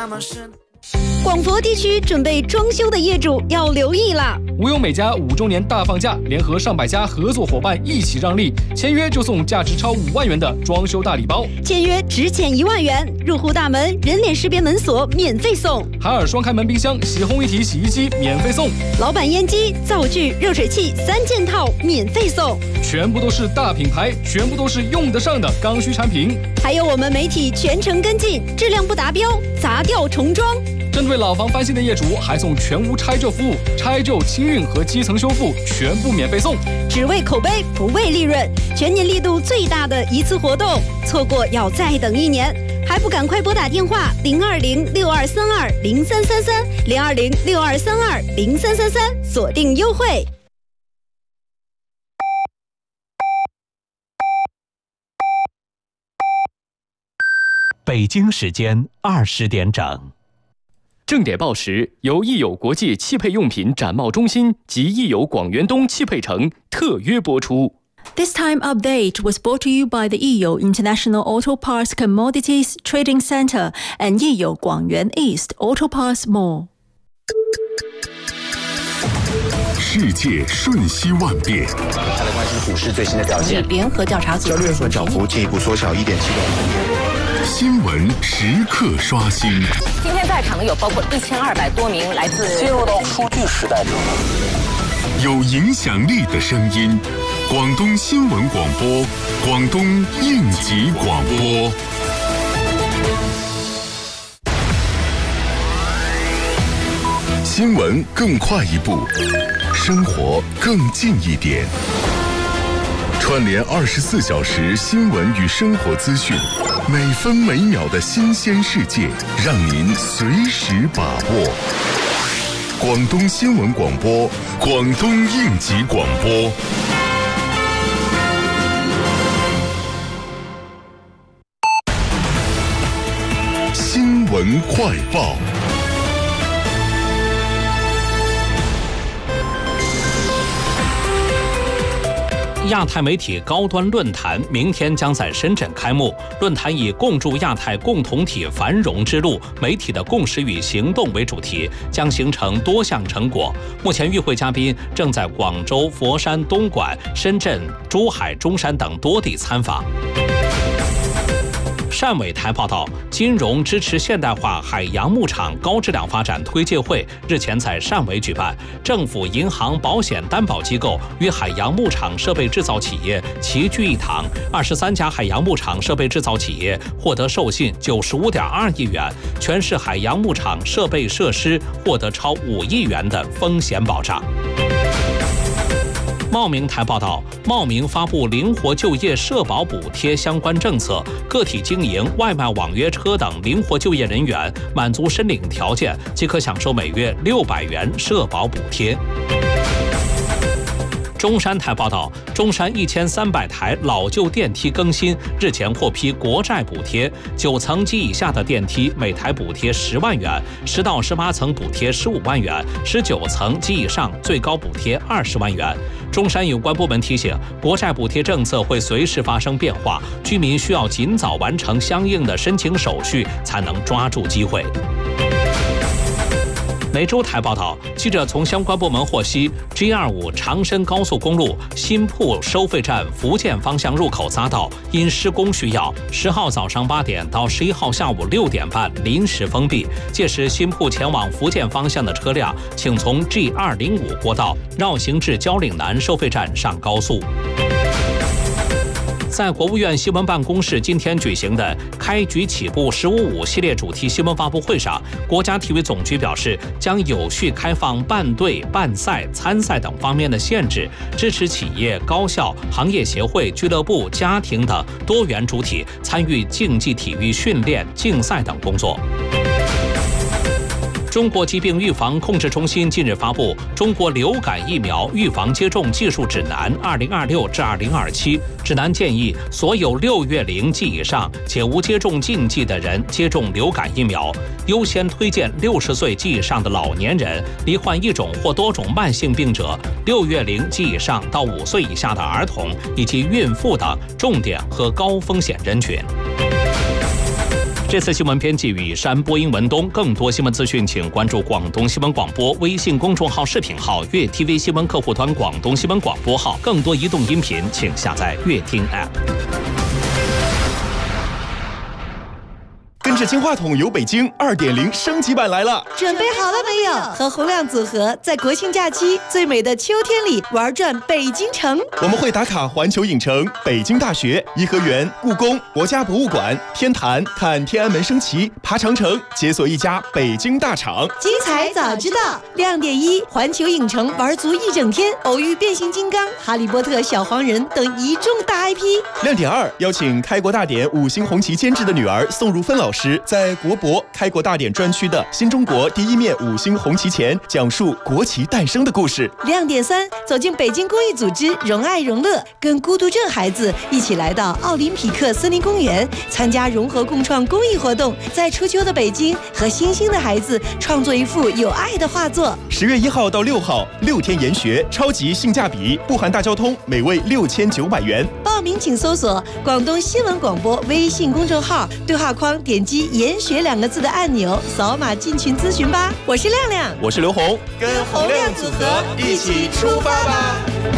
广佛地区准备装修的业主要留意啦！ 无忧美家5周年大放价，联合上百家合作伙伴一起让利，签约就送价值超5万元的装修大礼包， 签约只减1万元，入户大门人脸识别门锁免费送， 海尔双开门冰箱、洗烘一体洗衣机免费送， 老板烟机、灶具、热水器3件套免费送， 全部都是大品牌，全部都是用得上的刚需产品。 还有我们媒体全程跟进，质量不达标砸掉重装。 针对老房翻新的业主，还送全屋拆旧服务，拆旧清运和基层修复全部免费送。 只为口碑，不为利润，全年力度最大的一次活动，错过要再等1年，还不赶快拨打电话020-6232-0333，020-6232-0333，锁定优惠。 北京时间20点整。 正点报时由益友国际汽配用品展贸中心及益友广元东汽配城特约播出。 This time update was brought to you by the Yiyo International Auto Parts Commodities Trading Center and Yiyo Guangyuan East Auto Parts Mall。 世界瞬息万变， 再来关心股市最新的表现。 联合调查组交易所涨幅进一步缩小1.7%。 新闻时刻刷新。 今天在场的有包括1200多名来自进入到数据时代之后， 有影响力的声音，广东新闻广播，广东应急广播。新闻更快一步，生活更近一点。串联24小时新闻与生活资讯，每分每秒的新鲜世界，让您随时把握。广东新闻广播，广东应急广播。新闻快报。 亚太媒体高端论坛明天将在深圳开幕。论坛以共筑亚太共同体繁荣之路，媒体的共识与行动为主题，将形成多项成果。目前与会嘉宾正在广州、佛山、东莞、深圳、珠海、中山等多地参访。汕尾台报道，金融支持现代化海洋牧场高质量发展推介会日前在汕尾举办，政府、银行、保险担保机构与海洋牧场设备制造企业齐聚一堂，23家海洋牧场设备制造企业获得授信95.2亿元，全市海洋牧场设备设施获得超5亿元的风险保障。茂名台报道，茂名发布灵活就业社保补贴相关政策，个体经营、外卖网约车等灵活就业人员满足申领条件，即可享受每月600元社保补贴。中山台报道，中山1300台老旧电梯更新，日前获批国债补贴，9层及以下的电梯每台补贴10万元，10到18层补贴15万元，19层及以上最高补贴20万元。中山有关部门提醒，国债补贴政策会随时发生变化，居民需要尽早完成相应的申请手续，才能抓住机会。梅州台报道，记者从相关部门获悉 ，G25 长深高速公路新铺收费站福建方向入口匝道因施工需要，10号早上8点到11号下午6点半临时封闭，届时新铺前往福建方向的车辆，请从 G205 国道绕行至蕉岭南收费站上高速。在国务院新闻办公室今天举行的开局起步“15.5”系列主题新闻发布会上，国家体育总局表示，将有序开放办队、办赛、参赛等方面的限制，支持企业、高校、行业协会、俱乐部、家庭等多元主体参与竞技体育训练、竞赛等工作。中国疾病预防控制中心近日发布《中国流感疫苗预防接种技术指南（2026至2027）》，指南建议所有6月龄及以上且无接种禁忌的人接种流感疫苗，优先推荐60岁及以上的老年人、罹患一种或多种慢性病者、6月龄及以上到5岁以下的儿童以及孕妇等重点和高风险人群。 这次新闻编辑雨山，播音文东。更多新闻资讯，请关注广东新闻广播微信公众号、视频号、粤 TV 新闻客户端、广东新闻广播号。更多移动音频，请下载粤听 App。 跟着金话筒游北京 2.0 升级版来了， 准备好了没有？和洪亮组合在国庆假期最美的秋天里玩转北京城。 我们会打卡环球影城、北京大学、颐和园、故宫、国家博物馆、天坛，看天安门升旗，爬长城，解锁一家北京大厂。 精彩早知道，亮点1，环球影城玩足一整天，偶遇变形金刚、哈利波特、小黄人等一众大 IP。 亮点2，邀请开国大典5星红旗监制的女儿宋如芬老师，在国博开国大典专区的新中国第一面5星红旗前，讲述国旗诞生的故事。 亮点3，走进北京公益组织荣爱荣乐，跟孤独症孩子一起来到奥林匹克森林公园，参加融合共创公益活动，在初秋的北京和星星的孩子创作一幅有爱的画作。 10月1号到6号，6天研学，超级性价比，不含大交通，每位6900元。 报名请搜索广东新闻广播微信公众号，对话框点击研学2个字的按钮，扫码进群咨询吧。我是亮亮， 我是刘红， 跟洪亮组合一起出发吧。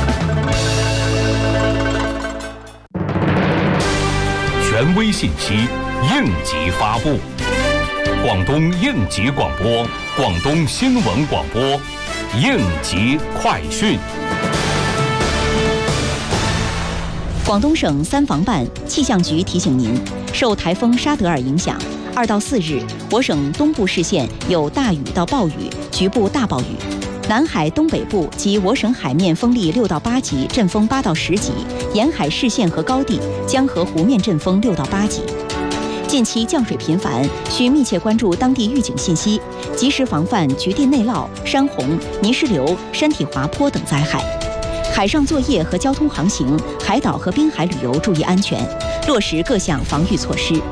权威信息，应急发布。广东应急广播，广东新闻广播，应急快讯。 广东省3防办气象局提醒您，受台风沙德尔影响，2到4日，我省东部市县有大雨到暴雨，局部大暴雨。南海东北部及我省海面风力6到8级，阵风8到10级；沿海市县和高地、江河湖面阵风6到8级。近期降水频繁，需密切关注当地预警信息，及时防范局地内涝、山洪、泥石流、山体滑坡等灾害。海上作业和交通航行，海岛和滨海旅游注意安全，落实各项防御措施。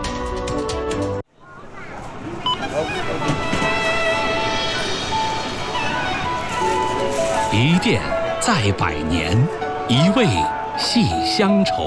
一店在100年，一味系乡愁。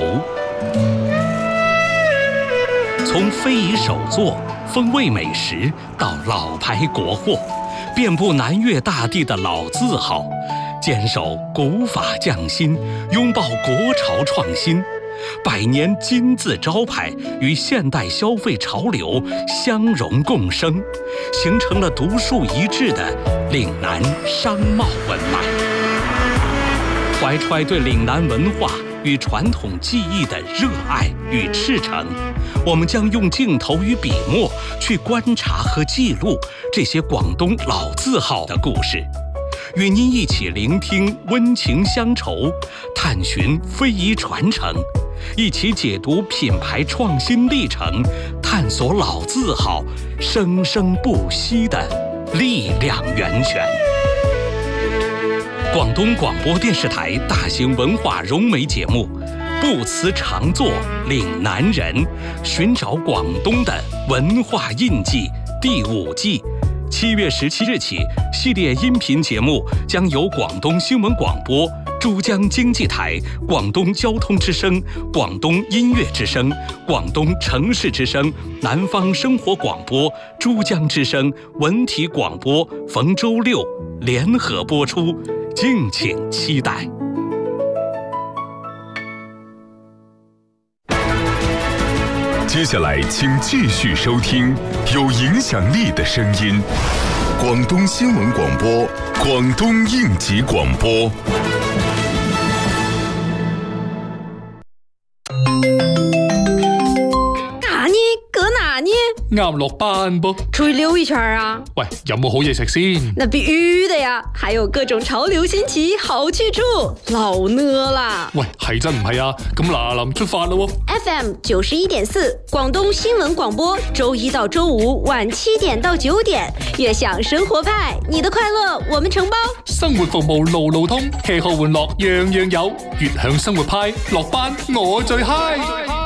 从非遗手作、风味美食到老牌国货，遍布南粤大地的老字号，坚守古法匠心，拥抱国潮创新，100年金字招牌与现代消费潮流相融共生，形成了独树一帜的岭南商贸文脉。怀揣对岭南文化与传统技艺的热爱与赤诚，我们将用镜头与笔墨去观察和记录这些广东老字号的故事，与您一起聆听温情乡愁，探寻非遗传承，一起解读品牌创新历程，探索老字号生生不息的力量源泉。广东广播电视台大型文化融媒节目不辞常作岭南人，寻找广东的文化印记第5季7月17日起，系列音频节目将由广东新闻广播、珠江经济台、广东交通之声、广东音乐之声、广东城市之声、南方生活广播、珠江之声、文体广播逢周6联合播出，敬请期待。 接下来请继续收听有影响力的声音，广东新闻广播，广东应急广播。 啱落班噃， 出去溜一圈啊！ 喂，有冇好嘢食先？ 那必须的呀，还有各种潮流新奇好去处，老呢啦！ 喂，係真唔係啊？咁嗱臨出發啦喎 ！FM 91.4，廣東新聞廣播，周1到周5晚7點到9點，悅享生活派，你的快樂我們承包。 生活服務路路通，吃喝玩樂樣樣有，悅享生活派，落班我最嗨。